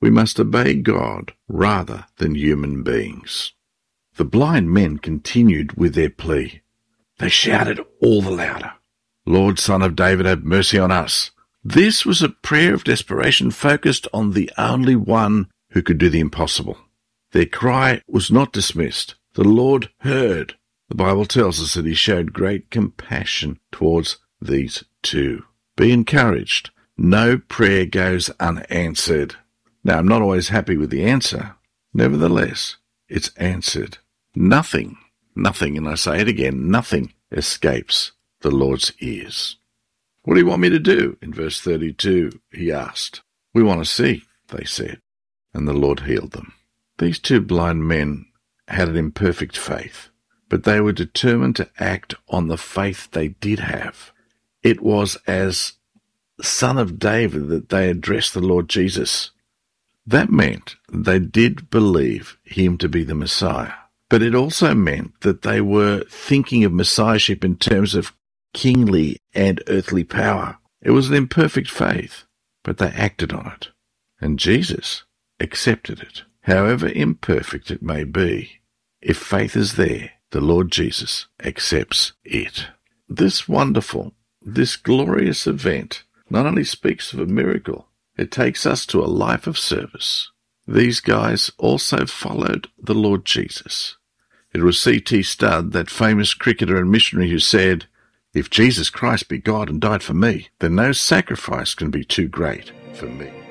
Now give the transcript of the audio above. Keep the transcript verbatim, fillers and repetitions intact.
We must obey God rather than human beings. The blind men continued with their plea. They shouted all the louder, "Lord, Son of David, have mercy on us." This was a prayer of desperation focused on the only one who could do the impossible. Their cry was not dismissed. The Lord heard. The Bible tells us that he showed great compassion towards these two. Be encouraged. No prayer goes unanswered. Now, I'm not always happy with the answer. Nevertheless, it's answered. Nothing, nothing, and I say it again, nothing escapes the Lord's ears. "What do you want me to do?" In verse thirty-two, he asked. "We want to see," they said, and the Lord healed them. These two blind men had an imperfect faith, but they were determined to act on the faith they did have. It was as Son of David that they addressed the Lord Jesus. That meant they did believe him to be the Messiah, but it also meant that they were thinking of Messiahship in terms of kingly and earthly power. It was an imperfect faith, but they acted on it, and Jesus accepted it. However imperfect it may be, if faith is there, the Lord Jesus accepts it. This wonderful, this glorious event not only speaks of a miracle, it takes us to a life of service. These guys also followed the Lord Jesus. It was C T Studd, that famous cricketer and missionary, who said, "If Jesus Christ be God and died for me, then no sacrifice can be too great for me."